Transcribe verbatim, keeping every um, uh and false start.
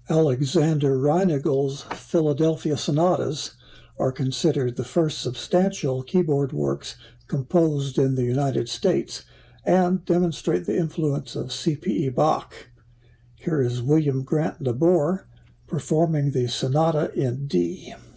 Alexander Reinagel's Philadelphia Sonatas are considered the first substantial keyboard works composed in the United States and demonstrate the influence of C P E Bach. Here is William Grant DeBoer performing the Sonata in D.